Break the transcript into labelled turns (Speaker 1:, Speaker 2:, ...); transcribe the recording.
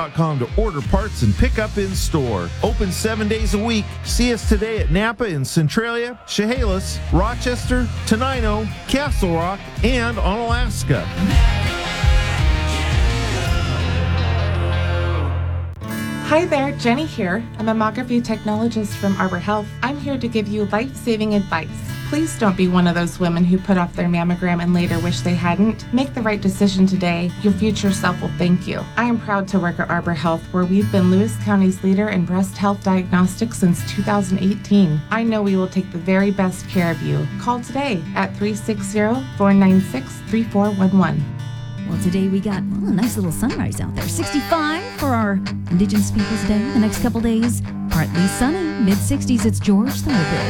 Speaker 1: Com to order parts and pick up in store. Open 7 days a week. See us today at Napa in Centralia, Chehalis, Rochester, Tenino, Castle Rock, and on Alaska.
Speaker 2: Hi there, Jenny here, a mammography technologist from Arbor Health. I'm here to give you life-saving advice. Please don't be one of those women who put off their mammogram and later wish they hadn't. Make the right decision today. Your future self will thank you. I am proud to work at Arbor Health, where we've been Lewis County's leader in breast health diagnostics since 2018. I know we will take the very best care of you. Call today at 360-496-3411.
Speaker 3: Well, today we got a nice little sunrise out there. 65 for our Indigenous Peoples Day. The next couple days, partly sunny. Mid-60s, it's George Thorogood.